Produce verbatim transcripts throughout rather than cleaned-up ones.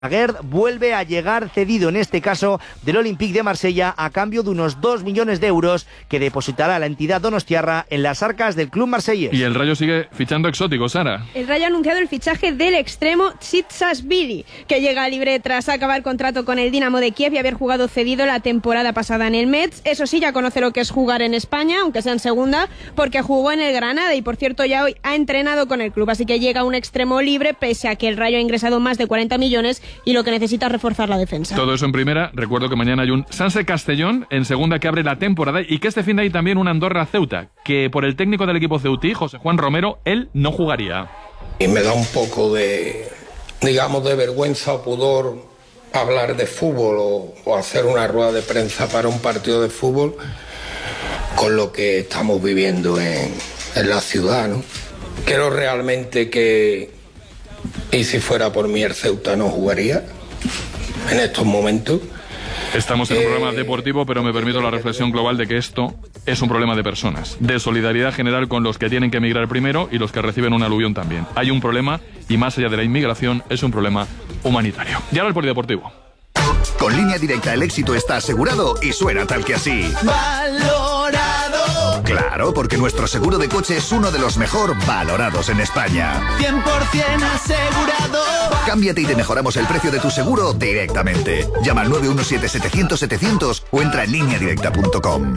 Balaguer vuelve a llegar cedido, en este caso del Olympique de Marsella, a cambio de unos dos millones de euros que depositará la entidad donostiarra en las arcas del club marsellés. Y el Rayo sigue fichando exóticos, Sara. El Rayo ha anunciado el fichaje del extremo Tsatsashvili, que llega libre tras acabar contrato con el Dinamo de Kiev y haber jugado cedido la temporada pasada en el Metz. Eso sí, ya conoce lo que es jugar en España, aunque sea en segunda, porque jugó en el Granada y, por cierto, ya hoy ha entrenado con el club. Así que llega un extremo libre, pese a que el Rayo ha ingresado más de cuarenta millones y lo que necesita es reforzar la defensa. Todo eso en primera. Recuerdo que mañana hay un Sanse Castellón en segunda que abre la temporada y que este fin de hay también un Andorra Ceuta, que por el técnico del equipo ceutí, José Juan Romero, él no jugaría. Y me da un poco de, digamos, de vergüenza o pudor hablar de fútbol o, o hacer una rueda de prensa para un partido de fútbol con lo que estamos viviendo en, en la ciudad, ¿no? Creo realmente que, y si fuera por mí, el Ceuta no jugaría en estos momentos. Estamos en un eh, programa deportivo, pero me permito la reflexión global de que esto es un problema de personas, de solidaridad general con los que tienen que emigrar primero y los que reciben un aluvión también. Hay un problema, y más allá de la inmigración, es un problema humanitario. Y ahora el polideportivo. Con Línea Directa el éxito está asegurado y suena tal que así. ¡Valorado! Claro, porque nuestro seguro de coche es uno de los mejor valorados en España. cien por ciento asegurado. Cámbiate y te mejoramos el precio de tu seguro directamente. Llama al nueve uno siete, setecientos, setecientos o entra en línea directa punto com.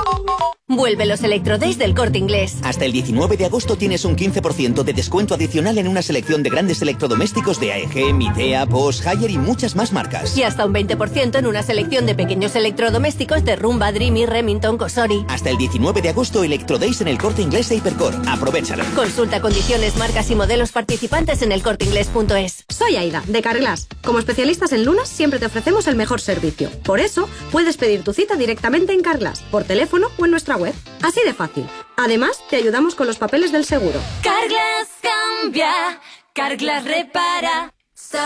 Vuelve los Electrodays del Corte Inglés. Hasta el diecinueve de agosto tienes un quince por ciento de descuento adicional en una selección de grandes electrodomésticos de A E G, Midea, Bosch, Haier y muchas más marcas. Y hasta un veinte por ciento en una selección de pequeños electrodomésticos de Rumba, Dreamy, Remington, Cosori. Hasta el diecinueve de agosto Electrodays en el Corte Inglés e Hipercor. Aprovechalo. Consulta condiciones, marcas y modelos participantes en el corte inglés punto es. Soy Aida, de Carglass. Como especialistas en lunas siempre te ofrecemos el mejor servicio. Por eso, puedes pedir tu cita directamente en Carglass, por teléfono o en nuestra web. Así de fácil. Además, te ayudamos con los papeles del seguro. Carglass cambia, Carglass repara.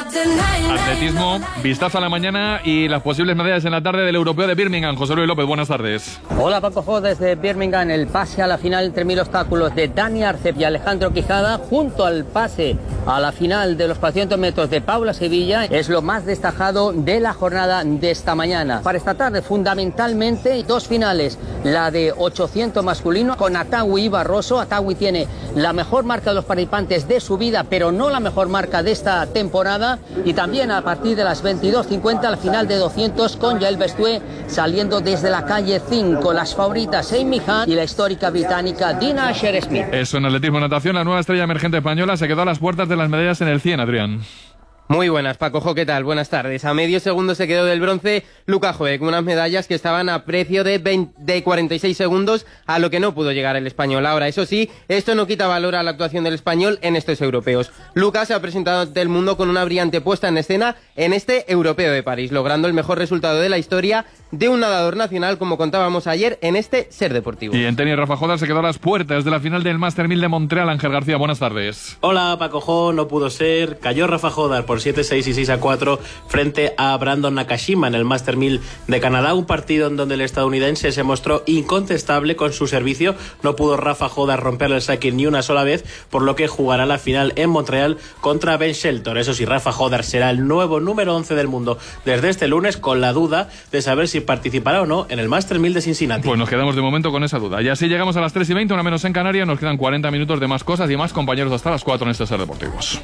Atletismo, vistazo a la mañana y las posibles medallas en la tarde del Europeo de Birmingham. José Luis López, buenas tardes. Hola Paco Jo, desde Birmingham, el pase a la final entre mil obstáculos de Dani Arcep y Alejandro Quijada, junto al pase a la final de los cuatrocientos metros de Paula Sevilla, es lo más destacado de la jornada de esta mañana. Para esta tarde, fundamentalmente, dos finales, la de ochocientos masculino con Atawi y Barroso. Atawi tiene la mejor marca de los participantes de su vida, pero no la mejor marca de esta temporada. Y también a partir de las veintidós cincuenta la final de doscientos con Yael Bestué saliendo desde la calle cinco. Las favoritas Amy Hunt y la histórica británica Dina Asher-Smith. Eso en atletismo, natación, la nueva estrella emergente española se quedó a las puertas de las medallas en el cien, Adrián. Muy buenas, Paco Jo, ¿qué tal? Buenas tardes. A medio segundo se quedó del bronce Luca Joe, con unas medallas que estaban a precio de, veinte, de cuarenta y seis segundos, a lo que no pudo llegar el español. Ahora, eso sí, esto no quita valor a la actuación del español en estos europeos. Luca se ha presentado ante el mundo con una brillante puesta en escena en este europeo de París, logrando el mejor resultado de la historia de un nadador nacional, como contábamos ayer en este Ser Deportivo. Y en tenis, Rafa Jodar se quedó a las puertas de la final del Master mil de Montreal. Ángel García, buenas tardes. Hola, Paco Jo, no pudo ser. Cayó Rafa Jodar por siete seis y seis a cuatro frente a Brandon Nakashima en el Master mil de Canadá, un partido en donde el estadounidense se mostró incontestable con su servicio. No pudo Rafa Jodar romperle el saque ni una sola vez, por lo que jugará la final en Montreal contra Ben Shelton. Eso sí, Rafa Jodar será el nuevo número once del mundo desde este lunes, con la duda de saber si participará o no en el Master mil de Cincinnati. Pues nos quedamos de momento con esa duda. Y así llegamos a las tres y veinte, una menos en Canarias. Nos quedan cuarenta minutos de más cosas y más compañeros hasta las cuatro en este Ser Deportivos.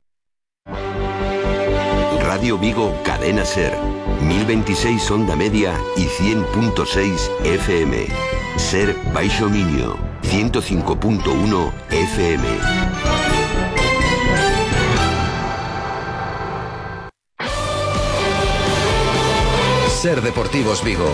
Radio Vigo, Cadena Ser, mil veintiséis onda media y cien punto seis F M. Ser Baixo Miño, ciento cinco punto uno F M. Ser Deportivos Vigo.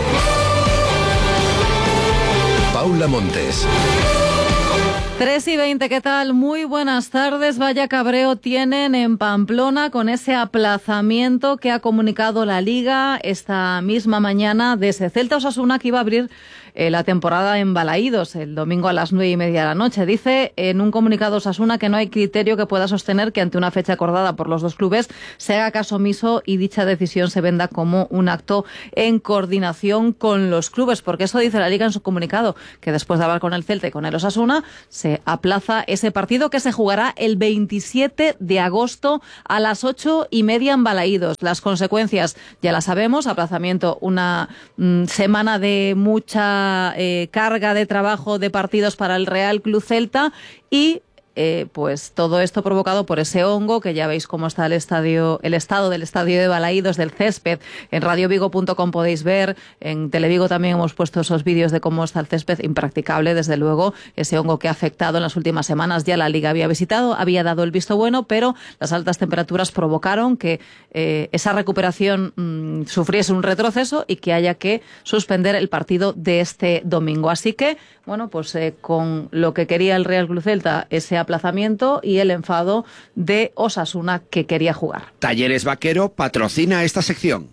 Paula Montes. tres y veinte, ¿qué tal? Muy buenas tardes. Vaya cabreo tienen en Pamplona con ese aplazamiento que ha comunicado la Liga esta misma mañana de ese Celta Osasuna que iba a abrir eh, la temporada en Balaídos el domingo a las nueve y media de la noche. Dice en un comunicado Osasuna que no hay criterio que pueda sostener que ante una fecha acordada por los dos clubes se haga caso omiso y dicha decisión se venda como un acto en coordinación con los clubes, porque eso dice la Liga en su comunicado, que después de hablar con el Celta y con el Osasuna se se aplaza ese partido que se jugará el veintisiete de agosto a las ocho y media en Balaídos. Las consecuencias ya las sabemos, aplazamiento, una mm, semana de mucha eh, carga de trabajo de partidos para el Real Club Celta y Eh, pues todo esto provocado por ese hongo, que ya veis cómo está el estadio, el estado del estadio de Balaídos, del césped. En radio vigo punto com podéis ver, en Televigo también hemos puesto esos vídeos de cómo está el césped, impracticable, desde luego, ese hongo que ha afectado en las últimas semanas. Ya la Liga había visitado, había dado el visto bueno, pero las altas temperaturas provocaron que eh, esa recuperación mmm, sufriese un retroceso y que haya que suspender el partido de este domingo. Así que, bueno, pues eh, con lo que quería el Real Club Celta, ese aplazamiento y el enfado de Osasuna, que quería jugar. Talleres Vaquero patrocina esta sección.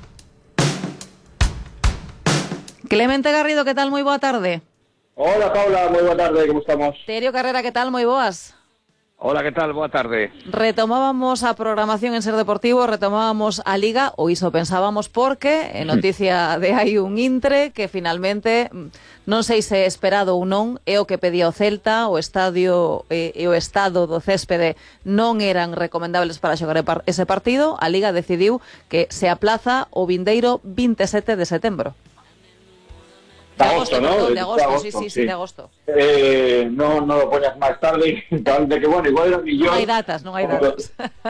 Clemente Garrido, ¿qué tal? Muy boa tarde. Hola, Paula, muy boa tarde, ¿cómo estamos? Terio Carrera, ¿qué tal? Muy boas. Hola, ¿qué tal? Boa tarde. Retomábamos a programación en Ser Deportivo, retomábamos a Liga, o iso pensábamos, porque en noticia de hai un intre que finalmente, non sei se esperado ou non, é o que pedía o Celta, o estadio e, e o estado do céspede non eran recomendables para xogar ese partido. A Liga decidiu que se aplaza o vindeiro veintisiete de setembro. De agosto, ¿no? Perdón, de agosto, de agosto, sí, sí, sí, sí, de agosto. Eh, no, no lo pones más tarde, de que bueno, igual era millón. Non hai datas, non hai datas.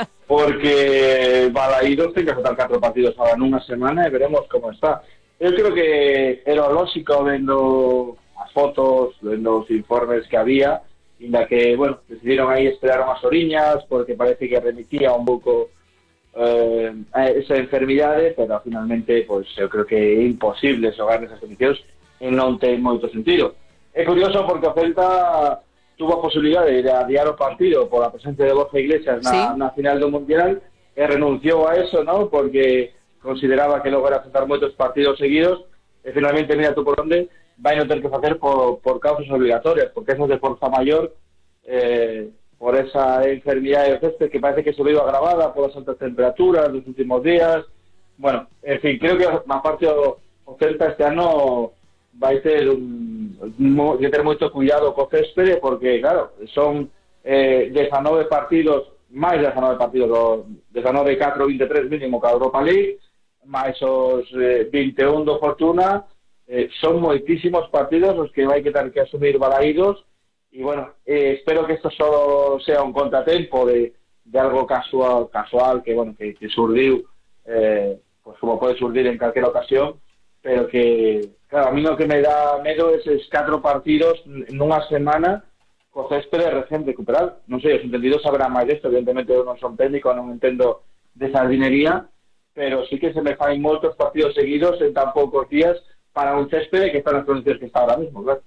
Porque Balaídos ten que agotar catro partidos ahora nunha semana e veremos como está. Eu creo que era lógico vendo as fotos, vendo os informes que había, inda que, bueno, decidieron aí esperar unhas oriñas, porque parece que remitía un pouco eh, esa enfermidade, pero finalmente, pues, eu creo que é imposible xogar nesas condicións e non ten moito sentido. É curioso porque o Celta tuvo a posibilidade de adiar o partido por a presencia de Borja Iglesias na, ¿sí? na final do Mundial e renunciou a eso, ¿no? Porque consideraba que logo era afrontar moitos partidos seguidos e finalmente, mira tú por onde, vai non ter que facer por, por causas obligatorias, porque esas de forza maior, eh, por esa enfermidade de césped que parece que se veo agravada por as altas temperaturas dos últimos días. Bueno, en fin, creo que má parte o, o Celta este ano vai ter un, que ter moito cuidado co céspede, porque, claro, son eh, dezanove partidos, máis dezanove partidos, dezanove, catro, veintitrés mínimo cada Europa League, máis os eh, vinte e un do Fortuna, eh, son moitísimos partidos os que vai que ter que asumir Balaídos, e, bueno, eh, espero que isto só sea un contratempo de, de algo casual, casual que, bueno, que, que surdiu, eh, pues como pode surdir en calquera ocasión, pero que, claro, a mí lo que me da medo es esos catro partidos nunha semana co céspede recén recuperado. Non sei, os entendidos sabrán máis desto, evidentemente eu non son técnico, non entendo de sardinería, pero sí que se me fan moitos partidos seguidos en tan poucos días para un céspede que está nas condicións que está ahora mismo, claro.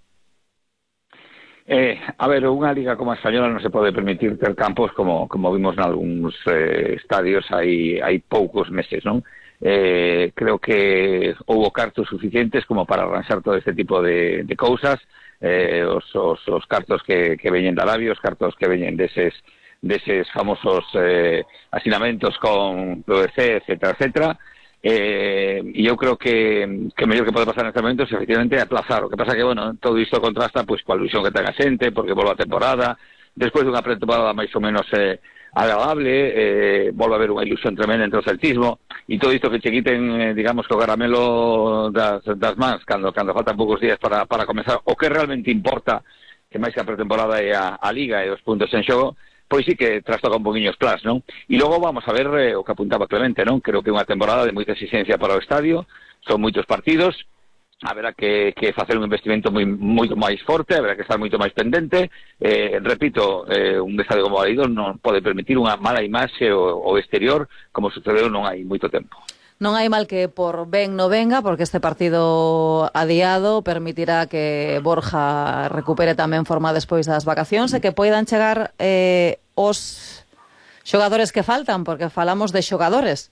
Eh, a ver, unha liga como a española non se pode permitir ter campos como, como vimos en algúns eh, estadios hai, hai poucos meses, non? Eh, creo que houbo cartos suficientes como para arranxar todo este tipo de, de cousas, eh, os, os, os cartos que, que veñen de Arabia, os cartos que veñen deses, deses famosos eh, asinamentos con P V C, etcétera, etcétera. Eh, e eu creo que, que o mellor que pode pasar neste momento é efectivamente aplazar. O que pasa que, bueno, todo isto contrasta pois coa ilusión que ten a xente, porque volve a temporada, despois dunha pretemporada máis ou menos eh, agradable, eh, volve a haber unha ilusión tremenda entre o celtismo, e todo isto que che quiten, eh, digamos, que o caramelo das, das mans cando, cando faltan poucos días para, para comenzar o que realmente importa, que máis que a pretemporada é a, a Liga e os puntos en xogo, pois sí que trastoca un poquinho os plans, non? E logo vamos a ver eh, o que apuntaba Clemente, non? Creo que é unha temporada de moita exigencia para o estadio, son moitos partidos, haberá que, que facer un investimento moi, moito máis forte, haberá que estar moito máis pendente. Eh, repito, eh, un estadio como Balaídos non pode permitir unha mala imaxe o, o exterior, como sucedeu non hai moito tempo. Non hai mal que por ben no venga, porque este partido adiado permitirá que Borja recupere tamén forma despois das vacacións e que poidan chegar eh, os xogadores que faltan, porque falamos de xogadores.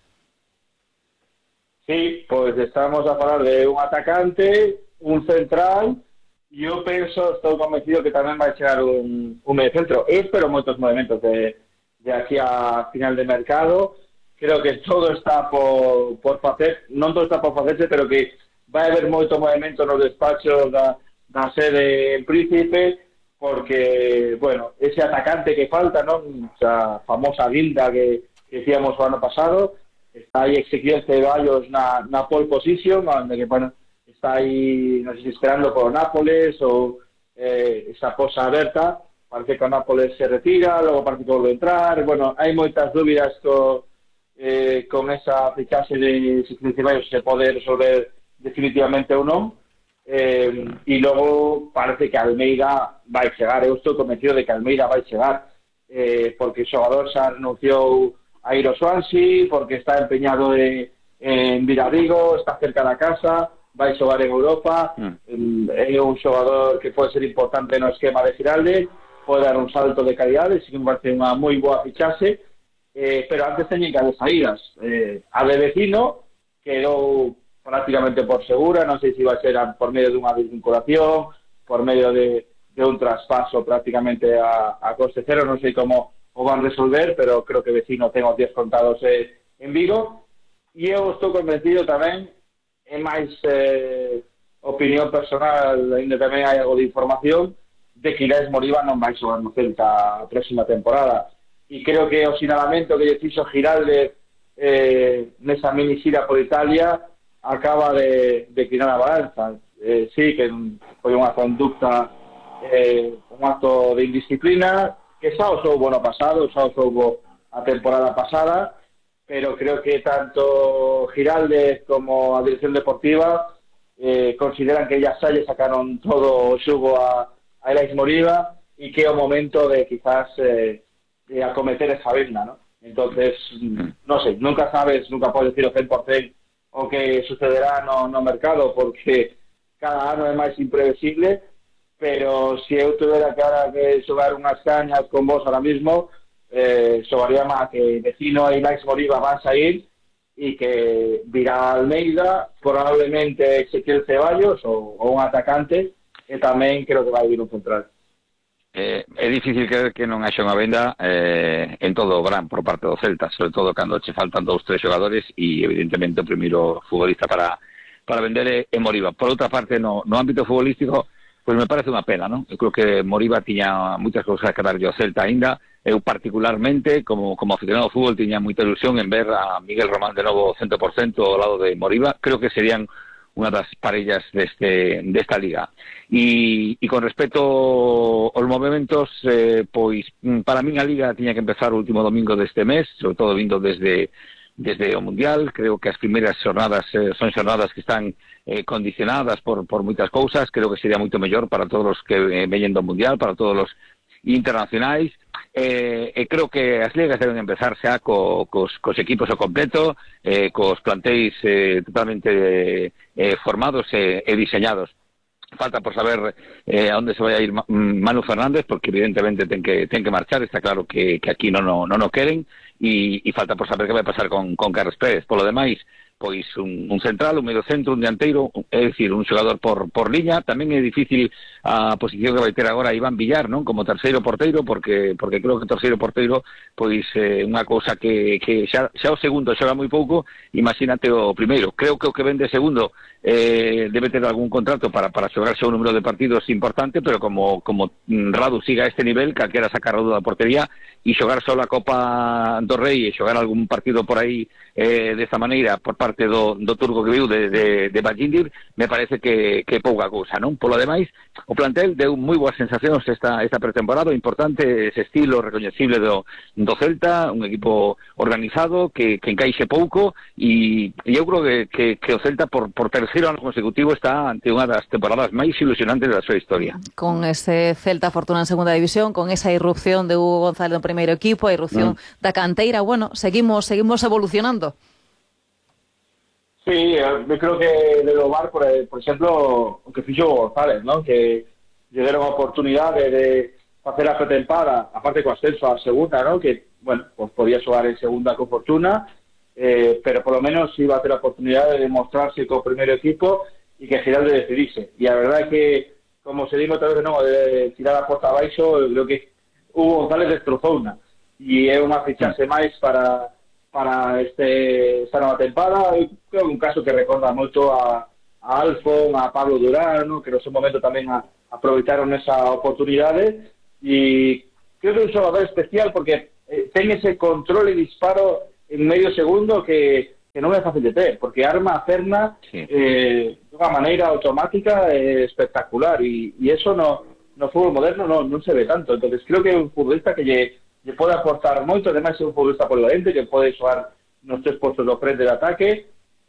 Sí, pois estamos a falar de un atacante, un central, e eu penso, estou convencido que tamén vai chegar un, un medio centro. Eu espero moitos movimentos de, de aquí a final de mercado. Creo que todo está por, por facer, non todo está por facerse, pero que vai haber moito movimento nos despachos da, da sede en Príncipe. porque, bueno, ese atacante que falta, ¿no? Esa famosa guinda que, que decíamos o ano pasado, está aí Ezequiel Ceballos na, na pole position, onde que, bueno, está aí, non sei se esperando por Nápoles ou eh, esa posa aberta, parece que o Nápoles se retira, logo parece que volve a entrar, bueno, hai moitas dúbidas co, eh, con esa fichaxe de Ezequiel Ceballos se pode resolver definitivamente ou non, eh, e logo parece que Almeida vai chegar, eu estou convencido de que Almeida vai chegar, eh, porque o xogador xa renunciou a ir ao Swansea, porque está empeñado de, en vir a Vigo, está cerca da casa, vai xogar en Europa, mm. é un xogador que pode ser importante no esquema de Giralde, pode dar un salto de calidade, si que me parece unha moi boa fichaxe, eh, pero antes teñen que haber saídas. Eh, a de Vecino quedou prácticamente por segura, non sei se vai ser por medio dunha desvinculación, por medio de, de un traspaso prácticamente a, a coste cero, non sei como o van resolver, pero creo que Vecino ten os días contados eh, en Vigo, e eu estou convencido tamén, é máis eh, opinión personal, ainda tamén hai algo de información, de que Ilaix Moriba non vai xogar no Celta a próxima temporada, e creo que o sinalamento que lle fixo Giralde eh, nesa mini xira por Italia acaba de, de inclinar a balanza. Eh, sí, que foi unha conducta, eh, un acto de indisciplina, que xa os houbo no pasado, xa os houbo a temporada pasada, pero creo que tanto Giralde como a dirección deportiva eh, consideran que ya xa lle sacaron todo o xugo a, a Ilaix Moriba e que é o momento de quizás eh, de acometer esa venda, ¿no? Entonces, no sé, nunca sabes, nunca podes decir o cen por cen o que sucederá no, no mercado, porque cada ano é máis imprevisible, pero se eu tuvera que ahora que xogar unhas cañas con vos ahora mismo, eh, xogaría máis que Vecino e Ilaix Moriba van sair e que virá Almeida, probablemente Ezequiel Ceballos ou, ou un atacante, e tamén creo que vai vir un central. Eh, é difícil creer que non haxa unha venda eh, en todo o gran por parte do Celta, sobre todo cando che faltan dous, tres xogadores e evidentemente o primeiro futbolista para, para vender é, é Moriba. Por outra parte, no, no ámbito futbolístico, pois me parece unha pena, non? Eu creo que Moriba tiña moitas cousas que darlle ao Celta aínda. Eu particularmente, como, como aficionado ao fútbol, tiña moita ilusión en ver a Miguel Román de novo cento por cento ao lado de Moriba. Creo que serían unha das parellas deste, desta liga. E, e con respecto aos movimentos, eh, pois para min a liga tiña que empezar o último domingo deste mes, sobre todo vindo desde desde o Mundial. Creo que as primeiras xornadas eh, son xornadas que están eh, condicionadas por, por moitas cousas. Creo que sería moito mellor para todos os que eh, veñen do Mundial, para todos os internacionais. Eh, e creo que as ligas deben empezar xa co, cos, cos equipos ao completo, eh, cos plantéis eh, totalmente eh, formados e, e diseñados. Falta por saber eh, a onde se vai a ir Manu Fernández, porque evidentemente ten que, ten que marchar, está claro que, que aquí non o, non o queren, e, e falta por saber que vai pasar con, con Carles Pérez. Polo demais, pois un, un central, un medio centro, un dianteiro, é dicir, un xogador por, por liña. Tamén é difícil a posición que vai ter agora Iván Villar, non? Como terceiro porteiro, porque porque creo que o terceiro porteiro pois é eh, unha cousa que, que xa, xa o segundo xoga moi pouco, imagínate o primeiro. Creo que o que vende segundo eh, debe ter algún contrato para, para xogarse un número de partidos importante, pero como, como Radu siga a este nivel, calquera sacar Radu da portería e xogar só a Copa do Rei e xogar algún partido por aí eh, desta maneira por parte do, do turco que viu de, de, de Bajindir, me parece que, que pouca cousa, non? Polo demais, o plantel deu moi boas sensacións esta, esta pretemporada, importante ese estilo recoñecible do, do Celta, un equipo organizado que, que encaixe pouco, e, e eu creo que, que, que o Celta por, por terceiro ano consecutivo está ante unha das temporadas máis ilusionantes da súa historia. Con ese Celta Fortuna en segunda división, con esa irrupción de Hugo González no primeiro equipo, a irrupción mm. da canteira, bueno, seguimos seguimos evolucionando. Sí, eu creo que de Lobar, por, por exemplo, o que fixo González, ¿no? Que lle deron a oportunidade de facer a pretempada, aparte co ascenso a segunda, ¿no? Que, bueno, pues podía xogar en segunda con Fortuna, eh, pero por lo menos iba a ter a oportunidade de demostrarse co primeiro equipo e que Giralde decidise. E a verdade é que, como se digo outra vez, non, de tirar a porta abaixo, eu creo que Hugo González destrozouna. E é unha fichaxe máis para... para este esta nova tempada. Eu creo que un caso que recorda moito a, a Alfon, a Pablo Durán, ¿no? Que no seu momento tamén a, aproveitaron esa oportunidade, e creo que é un xogador especial porque eh, ten ese control e disparo en medio segundo que, que non é fácil de ter, porque arma a perna sí. eh, de unha maneira automática eh, espectacular, e, e eso no, no fútbol moderno non, non se ve tanto. Entonces creo que é un futbolista que lle, lle pode aportar moito, ademais é un futbolista polivalente que pode xogar nos tres postos do frente de ataque.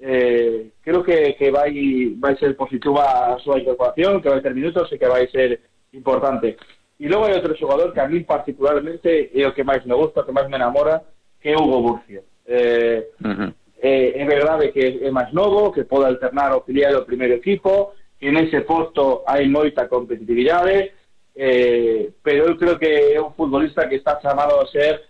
Eh, creo que, que vai, vai ser positiva a súa incorporación, que vai ter minutos e que vai ser importante. E logo hai outro xogador que a mí particularmente é o que máis me gusta, o que máis me enamora, que é Hugo Burcio. Eh, uh-huh. eh, é verdade que é máis novo, que pode alternar o filial do primeiro equipo, que nese posto hai moita competitividade, eh, pero eu creo que é un futbolista que está chamado a ser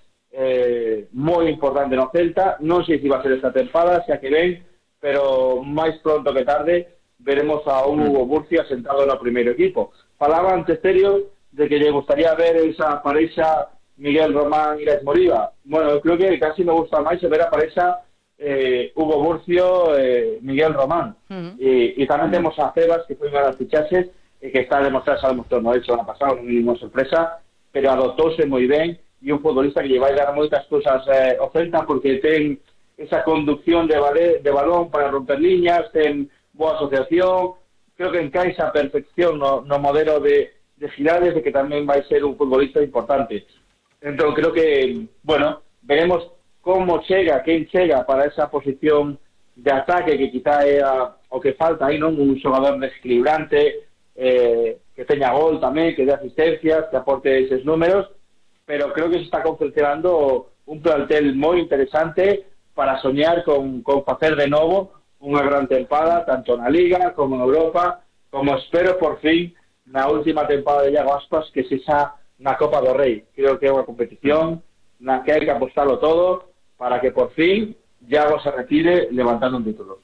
eh, moi importante no Celta. Non sei se va a ser esta tempada, xa que ven, pero máis pronto que tarde veremos a un Hugo Burcio sentado no primeiro equipo. Falaba antes Terio de que lle gustaría ver esa parexa Miguel Román e Iraes Moriba. Bueno, eu creo que casi me gusta máis ver a parexa eh, Hugo Burcio e eh, Miguel Román. Uh-huh. E, e tamén temos a Cebas, que foi unha das fichaxes e que está a demostrar, xa demostrou no hecho ano pasado, non ninguna sorpresa, pero adoptouse moi ben, e un futbolista que lle vai dar moitas cousas eh, ao Celta, porque ten esa conducción de, vale, de balón para romper líneas, ten boa asociación, creo que encaixa a perfección no, no modelo de, de Girades, de que tamén vai ser un futbolista importante. Entón, creo que, bueno, veremos como chega, quen chega para esa posición de ataque que quizá é a, o que falta aí, non? Un xogador desequilibrante, eh, que teña gol tamén, que dé asistencias, que aporte eses números, pero creo que se está confeccionando un plantel moi interesante para soñar con, con facer de novo unha gran tempada, tanto na Liga como en Europa, como espero por fin na última tempada de Iago Aspas, que se xa na Copa do Rei. Creo que é unha competición na que hai que apostarlo todo para que por fin Iago se retire levantando un título.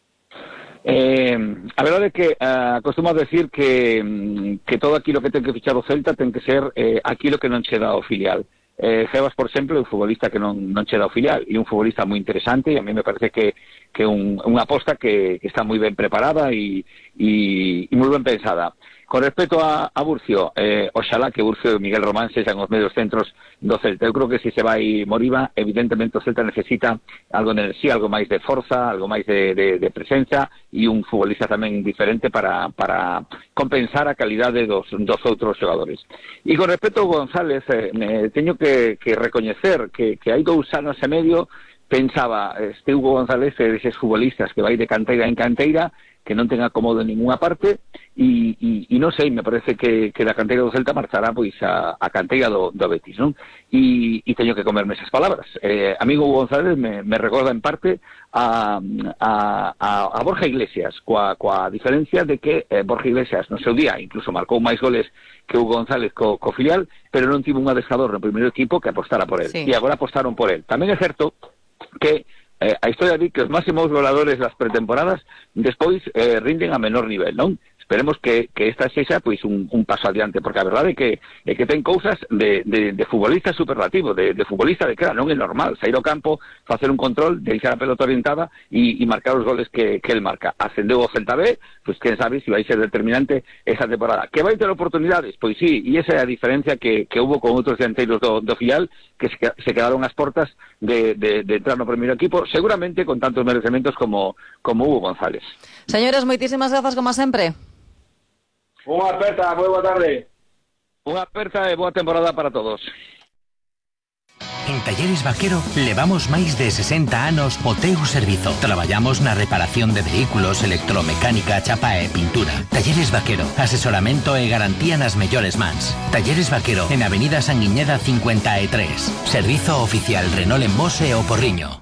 Eh, a verdade é que uh, acostumo a decir que, que todo aquilo que ten que fichar o Celta ten que ser eh, aquilo que non che dá o filial. Eh, Sebas, por exemplo, é un futbolista que non, non che dá o filial, e un futbolista moi interesante, e a mí me parece que que un, unha aposta que, que está moi ben preparada e, e, e moi ben pensada. Con respecto a, a Burcio, eh, oxalá que Burcio e Miguel Román sexan os medios centros do Celta. Eu creo que se se vai Moriba, evidentemente o Celta necesita algo de enerxía, algo máis de forza, algo máis de, de, de presenza, e un futbolista tamén diferente para, para compensar a calidade dos, dos outros xogadores. E con respecto a González, eh, me teño que, que recoñecer que, que hai dous anos e medio pensaba, este Hugo González é deses futbolistas que vai de canteira en canteira, que non ten acomodo en ninguna parte, e, e, e non sei, me parece que, que da canteira do Celta marchará pois a, a canteira do, do Betis, non? E, e teño que comerme esas palabras. Eh, amigo Hugo González me, me recorda en parte a, a, a, a Borja Iglesias, coa, coa diferencia de que eh, Borja Iglesias no seu día incluso marcou máis goles que Hugo González co, co filial, pero non tivo un adestrador no primeiro equipo que apostara por él, sí. E agora apostaron por él. Tamén é certo que eh, a historia di que os máximos goleadores das pretemporadas despois eh, rinden a menor nivel, non? Esperemos que, que esta sexa pois un, un paso adiante, porque a verdade é que, é que ten cousas de, de, de futbolista superlativo, de, de futbolista de cara, non é normal sair ao campo, facer un control, deixar a pelota orientada e, e marcar os goles que, que el marca. Ascendeu o Celta B, pois quen sabe se vai ser determinante esa temporada. Que vai ter oportunidades? Pois sí, e esa é a diferencia que, que hubo con outros dianteiros do, do filial que se, se quedaron ás portas de, de, de entrar no primeiro equipo, seguramente con tantos merecementos como, como Hugo González. Señores, moitísimas grazas como sempre. Unha aperta, moi boa tarde. Unha aperta e boa temporada para todos. En Talleres Vaquero levamos máis de sesenta anos o teu servizo. Traballamos na reparación de vehículos, electromecánica, chapa e pintura. Talleres Vaquero, asesoramento e garantía nas mellores mans. Talleres Vaquero, en Avenida Sanguiñeda cincuenta e tres. Servizo oficial Renault en Mos e O Porriño.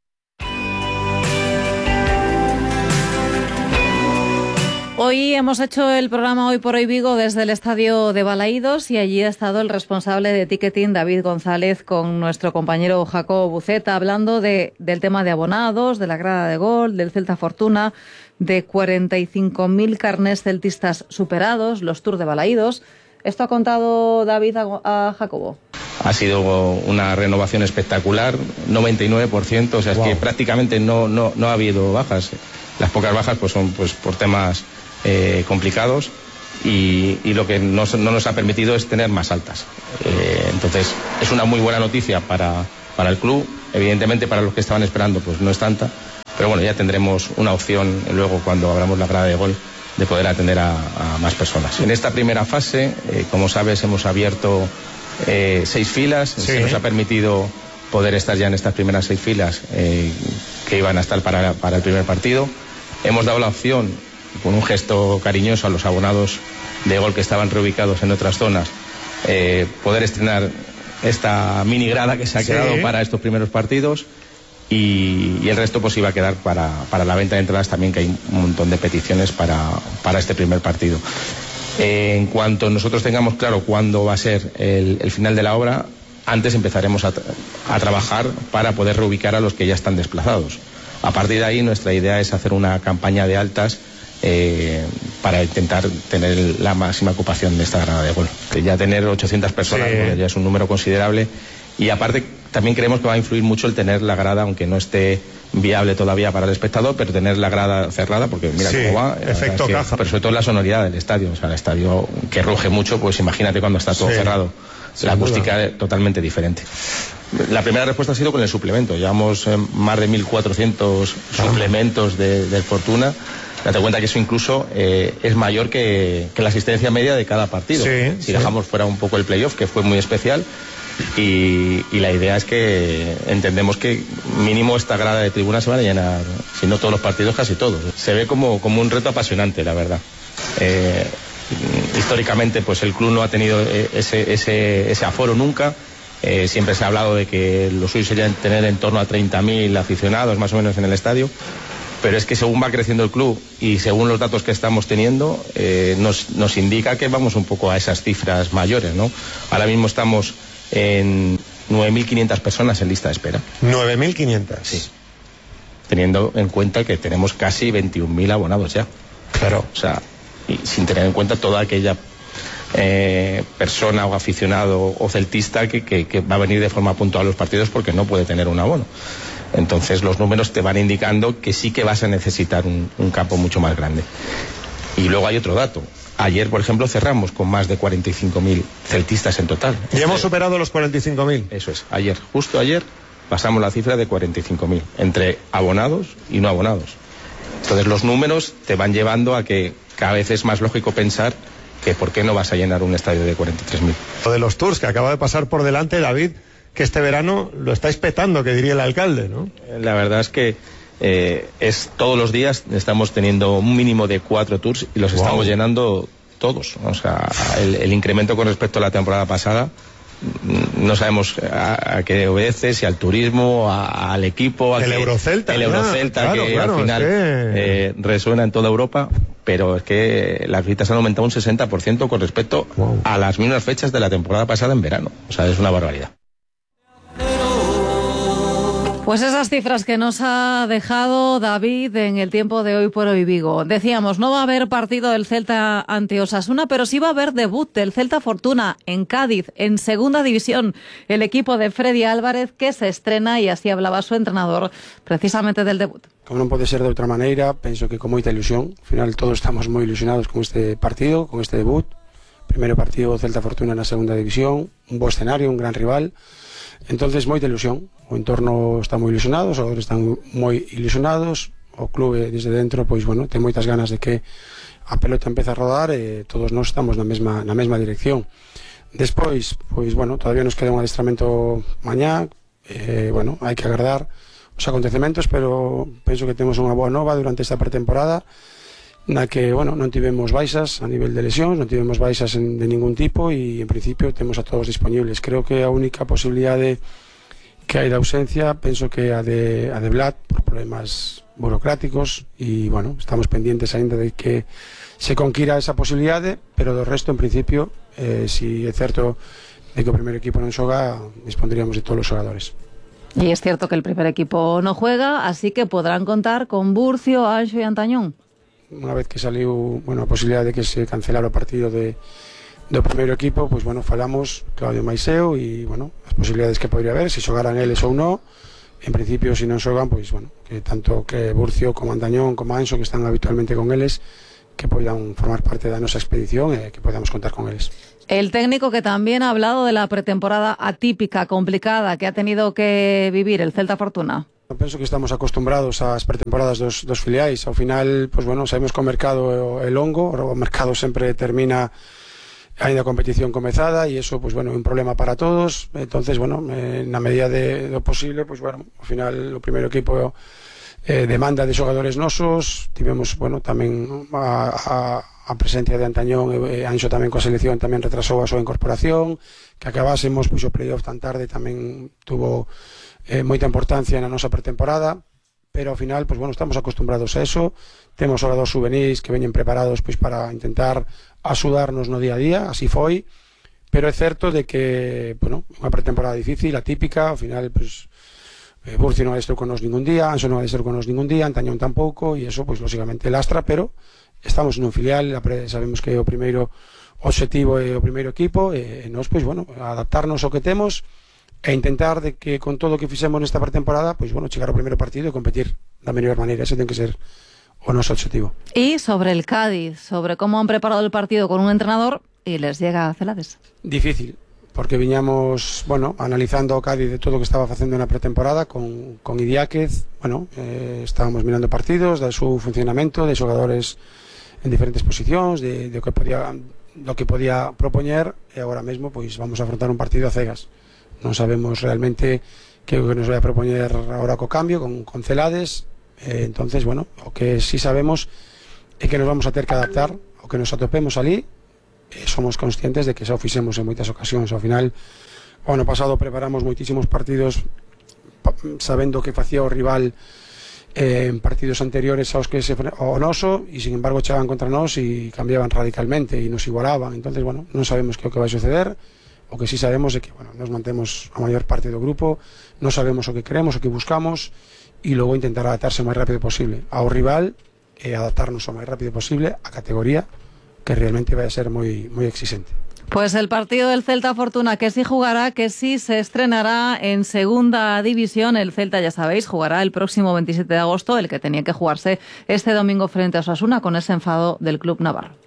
Hoy hemos hecho el programa Hoy por Hoy Vigo desde el estadio de Balaídos y allí ha estado el responsable de ticketing, David González, con nuestro compañero Jacobo Buceta, hablando de, del tema de abonados, de la grada de gol, del Celta Fortuna, de cuarenta y cinco mil carnés celtistas superados, los Tours de Balaídos. ¿Esto ha contado David a, a Jacobo? Ha sido una renovación espectacular, noventa y nueve por ciento, o sea, es wow. que prácticamente no, no, no ha habido bajas. las pocas bajas pues son pues por temas eh, complicados y, y lo que no, no nos ha permitido es tener más altas. Eh, entonces es una muy buena noticia para, para el club, evidentemente para los que estaban esperando pues no es tanta, pero bueno, ya tendremos una opción luego cuando abramos la grada de gol de poder atender a, a más personas. En esta primera fase, eh, como sabes, hemos abierto eh, seis filas, sí. Se nos ha permitido poder estar ya en estas primeras seis filas eh, que iban a estar para, para el primer partido. Hemos dado la opción, con un gesto cariñoso a los abonados de gol que estaban reubicados en otras zonas, eh, poder estrenar esta mini grada que se ha sí. quedado para estos primeros partidos. Y, y el resto pues iba a quedar para, para la venta de entradas también, que hay un montón de peticiones para, para este primer partido. Eh, en cuanto nosotros tengamos claro cuándo va a ser el, el final de la obra, antes empezaremos a, a trabajar para poder reubicar a los que ya están desplazados. A partir de ahí nuestra idea es hacer una campaña de altas eh, para intentar tener la máxima ocupación de esta grada de gol. Ya tener ochocientas personas sí. pues ya es un número considerable. Y aparte también creemos que va a influir mucho el tener la grada, aunque no esté viable todavía para el espectador, pero tener la grada cerrada, porque mira sí, cómo va. Efecto que, caja. Pero sobre todo la sonoridad del estadio, o sea, el estadio que ruge mucho, pues imagínate cuando está todo sí, cerrado. La acústica es totalmente diferente. La primera respuesta ha sido con el suplemento. Llevamos eh, más de mil cuatrocientos suplementos de, de Fortuna. Date cuenta que eso incluso eh, es mayor que, que la asistencia media de cada partido. Sí, si sí. dejamos fuera un poco el playoff, que fue muy especial. Y, y la idea es que entendemos que mínimo esta grada de tribunas se van a llenar, si no todos los partidos, casi todos. Se ve como, como un reto apasionante, la verdad. Eh, históricamente pues el club no ha tenido ese, ese, ese aforo nunca. Eh, siempre se ha hablado de que lo suyo sería tener en torno a treinta mil aficionados más o menos en el estadio, pero es que según va creciendo el club y según los datos que estamos teniendo eh, nos, nos indica que vamos un poco a esas cifras mayores, ¿no? Ahora mismo estamos en nueve mil quinientas personas en lista de espera. nueve mil quinientas. Sí. Teniendo en cuenta que tenemos casi veintiún mil abonados ya. Claro. O sea, y sin tener en cuenta toda aquella eh, persona o aficionado o celtista que, que, que va a venir de forma puntual a los partidos porque no puede tener un abono. Entonces los números te van indicando que sí que vas a necesitar un, un campo mucho más grande. Y luego hay otro dato. Ayer, por ejemplo, cerramos con más de cuarenta y cinco mil celtistas en total. Y hemos superado los cuarenta y cinco mil. Eso es. Ayer, justo ayer, pasamos la cifra de cuarenta y cinco mil, entre abonados y no abonados. Entonces los números te van llevando a que cada vez es más lógico pensar que por qué no vas a llenar un estadio de cuarenta y tres mil. Lo de los tours que acaba de pasar por delante, David, que este verano lo estáis petando, que diría el alcalde, ¿no? La verdad es que eh, es todos los días estamos teniendo un mínimo de cuatro tours y los wow. estamos llenando todos. O sea, el, el incremento con respecto a la temporada pasada, no sabemos a, a qué obedece, si al turismo, a, al equipo, a el que, Eurocelta, el Eurocelta claro, que claro, al final es que... eh, resuena en toda Europa, pero es que las visitas han aumentado un sesenta por ciento con respecto wow. a las mismas fechas de la temporada pasada en verano. O sea, es una barbaridad. Pues esas cifras que nos ha dejado David en el tiempo de Hoy por Hoy Vigo. Decíamos, no va a haber partido del Celta ante Osasuna, pero sí va a haber debut del Celta Fortuna en Cádiz, en Segunda División. El equipo de Freddy Álvarez que se estrena, y así hablaba su entrenador precisamente del debut. Como non pode ser de outra maneira, penso que con moita ilusión. Al final todos estamos moi ilusionados con este partido, con este debut. Primeiro partido Celta Fortuna na Segunda División, un bo escenario, un gran rival. Entonces, moita ilusión. O entorno está moi ilusionado, os xogadores están moi ilusionados, o clube desde dentro, pois, bueno, ten moitas ganas de que a pelota empece a rodar e todos nós estamos na mesma, na mesma dirección. Despois, pois, bueno, todavía nos queda un adestramento mañá, eh, bueno, hai que agardar os acontecementos, pero penso que temos unha boa nova durante esta pretemporada, na que, bueno, non tivemos baixas a nivel de lesións, non tivemos baixas en, de ningún tipo, e en principio temos a todos disponibles. Creo que a única posibilidade que hai de ausencia, penso que a de, a de Vlad, por problemas burocráticos, e, bueno, estamos pendientes aínda de que se conquira esa posibilidade, pero do resto, en principio, eh, si é certo de que o primer equipo non xoga, dispondríamos de todos os xogadores. Y es cierto que el primer equipo no juega, así que podrán contar con Burcio, Anxo e Antañón. Unha vez que saliu, bueno, a posibilidade de que se cancelara o partido de do primeiro equipo, pois, bueno, falamos Claudio Maiseu e, bueno, as posibilidades que podría haber, se xogaran eles ou non, en principio, se non xogan, pois, bueno, que tanto que Burcio como Antañón como Anxo, que están habitualmente con eles, que poidan formar parte da nosa expedición e que podamos contar con eles. El técnico que también ha hablado de la pretemporada atípica, complicada, que ha tenido que vivir el Celta Fortuna. Penso que estamos acostumbrados ás pretemporadas dos, dos filiais. Ao final, pois, bueno, sabemos que o mercado é longo, o mercado sempre termina ainda a competición comezada e iso, pois, bueno, é un problema para todos. Entonces, bueno, eh, na medida de, do posible, pois, bueno, ao final o primeiro equipo eh, demanda de xogadores nosos. Tivemos, bueno, tamén a, a, a presencia de Antañón e Anxo tamén coa selección tamén retrasou a súa incorporación. Que acabásemos, pois, o playoff tan tarde tamén tuvo eh, moita importancia na nosa pretemporada, pero ao final, pois, bueno, estamos acostumbrados a eso. Temos xogadores juvenis que veñen preparados, pois, para intentar axudarnos no día a día, así foi, pero é certo de que, bueno, unha pretemporada difícil, atípica. Ao final, pois, eh, Burcio non adestrou con nos ningún día, Anxo non adestrou con nos ningún día, Antañón tampouco, e eso, pois, lógicamente lastra, pero estamos nun filial, sabemos que o primeiro objetivo é o primeiro equipo, e nós, pois, bueno, adaptarnos ao que temos e intentar de que con todo o que fixemos nesta pretemporada, pois, bueno, chegar ao primeiro partido e competir da mellor maneira. Ese ten que ser o noso objetivo. Y sobre el Cádiz, sobre cómo han preparado el partido con un entrenador y les llega a Celades. Difícil, porque viñamos, bueno, analizando o Cádiz de todo o que estaba facendo na pretemporada con, con Idiáquez. Bueno, eh, estábamos mirando partidos, do seu funcionamento, de xogadores en diferentes posicións, de, de o que podía, do que podía propoñer, e agora mesmo, pois, vamos a afrontar un partido a cegas. Non sabemos realmente que o que nos vai a propoñer agora co cambio, con, con Celades. Eh, entonces, bueno, o que sí sabemos é que nos vamos a ter que adaptar o que nos atopemos ali. Eh, somos conscientes de que xa o fixemos en moitas ocasións. Ao final, o ano pasado preparamos moitísimos partidos pa, sabendo que facía o rival eh, en partidos anteriores aos que se o noso, e sin embargo chegaban contra nós e cambiaban radicalmente e nos igualaban. Entonces, bueno, non sabemos que o que vai suceder. O que sí sabemos é que, bueno, nos mantemos a maior parte do grupo, non sabemos o que queremos, o que buscamos, e logo intentar adaptarse o máis rápido posible ao rival e adaptarnos o máis rápido posible á categoría, que realmente vai a ser moi, moi exigente. Pues el partido del Celta Fortuna, que sí jugará, que sí se estrenará en segunda división. El Celta, ya sabéis, jugará el próximo veintisiete de agosto, el que tenía que jugarse este domingo frente a Osasuna, con ese enfado del club navarro.